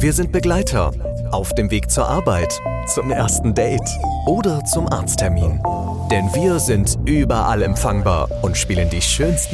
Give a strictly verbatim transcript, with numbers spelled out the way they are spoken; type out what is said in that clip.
Wir sind Begleiter auf dem Weg zur Arbeit, zum ersten Date oder zum Arzttermin. Denn wir sind überall empfangbar und spielen die schönsten